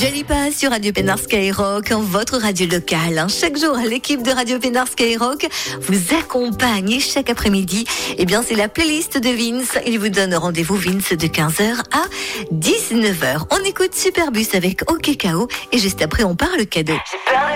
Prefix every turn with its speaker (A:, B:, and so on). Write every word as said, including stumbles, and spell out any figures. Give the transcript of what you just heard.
A: Jalipa sur Radio Pénard Skyrock, votre radio locale. Chaque jour, l'équipe de Radio Pénard Skyrock vous accompagne chaque après-midi. Eh bien, c'est la playlist de Vince. Il vous donne rendez-vous, Vince, de quinze heures à dix-neuf heures. On écoute Superbus avec OK K O et juste après, on parle cadeau.